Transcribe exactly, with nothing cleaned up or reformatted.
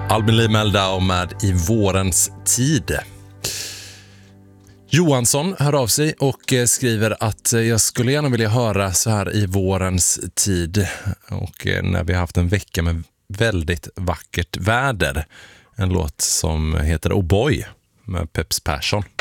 Albin Lee Meldau med I vårens tid. Johansson hör av sig och skriver att jag skulle gärna vilja höra så här i vårens tid och när vi har haft en vecka med väldigt vackert väder. En låt som heter Oh Boy med Peps Persson.